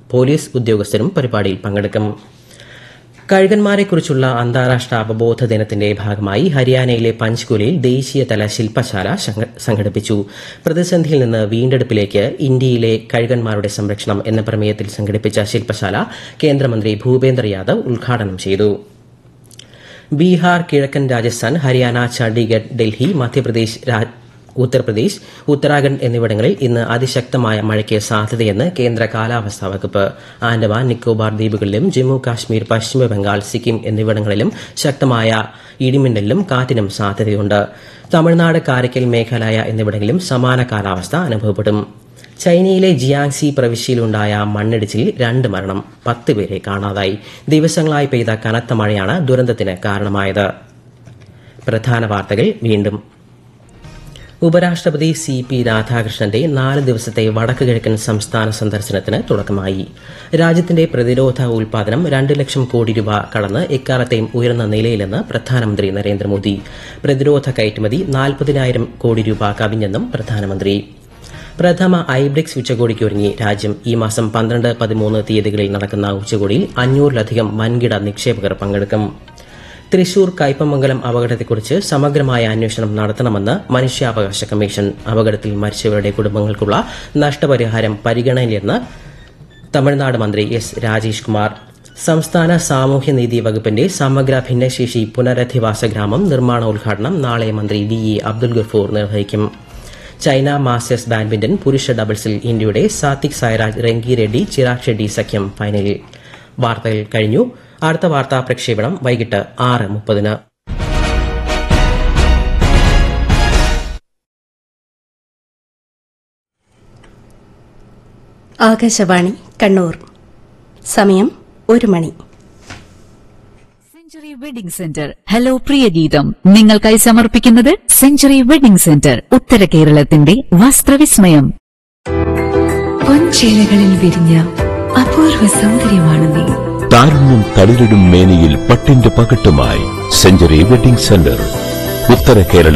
Police ഉദ്യോഗസ്ഥരും പരിപാടിയിൽ പങ്കെടുക്കും. കഴുകന്മാരെക്കുറിച്ചുള്ള അന്താരാഷ്ട്ര അവബോധ ദിനത്തിന്റെ ഭാഗമായി ഹരിയാനയിലെ പഞ്ച്കുലയിൽ ദേശീയതല ശില്പശാല സംഘടിപ്പിച്ചു. പ്രതിസന്ധിയിൽ നിന്ന് വീണ്ടെടുപ്പിലേക്ക് ഇന്ത്യയിലെ കഴുകന്മാരുടെ സംരക്ഷണം എന്ന പ്രമേയത്തിൽ സംഘടിപ്പിച്ച ശില്പശാല കേന്ദ്രമന്ത്രി ഭൂപേന്ദർ യാദവ് ഉദ്ഘാടനം ചെയ്തു. ബീഹാർ, കിഴക്കൻ രാജസ്ഥാൻ, ഹരിയാന, ചണ്ഡീഗഡ്, ഡൽഹി, മധ്യപ്രദേശ്, ഉത്തർപ്രദേശ്, ഉത്തരാഖണ്ഡ് എന്നിവിടങ്ങളിൽ ഇന്ന് അതിശക്തമായ മഴയ്ക്ക് സാധ്യതയെന്ന് കേന്ദ്ര കാലാവസ്ഥാ വകുപ്പ്. ആൻഡമാൻ നിക്കോബാർ ദ്വീപുകളിലും ജമ്മു കാശ്മീർ, പശ്ചിമബംഗാൾ, സിക്കിം എന്നിവിടങ്ങളിലും ശക്തമായ ഇടിമിന്നലിനും കാറ്റിനും സാധ്യതയുണ്ട്. തമിഴ്നാട്, കാരയ്ക്കൽ മേഘാലയ എന്നിവിടങ്ങളിലും സമാന കാലാവസ്ഥ അനുഭവപ്പെടും. ചൈനയിലെ ജിയാങ്സി പ്രവിശ്യയിലുണ്ടായ മണ്ണിടിച്ചിലിൽ 2 മരണം, 10 പേരെ കാണാതായി. ദിവസങ്ങളായി പെയ്ത കനത്ത മഴയാണ് ദുരന്തത്തിന് കാരണമായത്. പ്രധാന വാർത്തകൾ വീണ്ടും. ഉപരാഷ്ട്രപതി CP രാധാകൃഷ്ണന്റെ 4 ദിവസത്തെ വടക്ക് കിഴക്കൻ സംസ്ഥാന സന്ദർശനത്തിന് തുടക്കമായി. രാജ്യത്തിന്റെ പ്രതിരോധ ഉൽപാദനം 2 ലക്ഷം കോടി രൂപ കടന്ന് എക്കാലത്തെയും ഉയർന്ന നിലയിലെന്ന് പ്രധാനമന്ത്രി നരേന്ദ്രമോദി. പ്രതിരോധ കയറ്റുമതി 40,000 കോടി രൂപ കവിഞ്ഞെന്നും പ്രധാനമന്ത്രി. പ്രഥമ ഐബ്രിക്സ് ഉച്ചകോടിക്കൊരുങ്ങി രാജ്യം. ഈ മാസം 12, 13 തീയതികളിൽ നടക്കുന്ന ഉച്ചകോടിയിൽ 500-ലധികം വൻകിട നിക്ഷേപകർ പങ്കെടുക്കും. തൃശൂർ കയ്പമംഗലം അപകടത്തെക്കുറിച്ച് സമഗ്രമായ അന്വേഷണം നടത്തണമെന്ന് മനുഷ്യാവകാശ കമ്മീഷൻ. അപകടത്തിൽ മരിച്ചവരുടെ കുടുംബങ്ങൾക്കുള്ള നഷ്ടപരിഹാരം പരിഗണനയിലെന്ന് തമിഴ്നാട് മന്ത്രി S. രാജേഷ് കുമാർ. സംസ്ഥാന സാമൂഹ്യനീതി വകുപ്പിന്റെ സമഗ്ര ഭിന്നശേഷി പുനരധിവാസ ഗ്രാമം നിർമ്മാണോദ്ഘാടനം നാളെ മന്ത്രി DE അബ്ദുൽ ഗഫൂർ നിർവഹിക്കും. ചൈന മാസ്റ്റേഴ്സ് ബാഡ്മിന്റൺ പുരുഷ ഡബിൾസിൽ ഇന്ത്യയുടെ സാത്വിക് സായ്രാജ്, റെങ്കി റെഡ്ഡി, ചിരാഗ് ഷെഡ്ഡി സഖ്യം ഫൈനലിൽ. വാർത്തകൾ കഴിഞ്ഞു. അടുത്ത വാർത്താ പ്രക്ഷേപണം വൈകിട്ട് 6:30. ആകാശവാണി കണ്ണൂർ. സമയം 1 മണി. Century wedding centre. ഹലോ പ്രിയ ഗീതം നിങ്ങൾക്കായി സമർപ്പിക്കുന്നത് സെഞ്ചുറി വെഡിംഗ് സെന്റർ, ഉത്തര കേരളത്തിന്റെ വസ്ത്രവിസ്മയം. പൊൻചേലകളിൽ വിരിഞ്ഞ അപൂർവ സൗന്ദര്യമാണ് നീ. താരുണ്യം തളിരിടും മേനിയിൽ പട്ടിന്റെ പകട്ടുമായി സെഞ്ചുറി വെഡിംഗ് സെന്റർ, ഉത്തര കേരള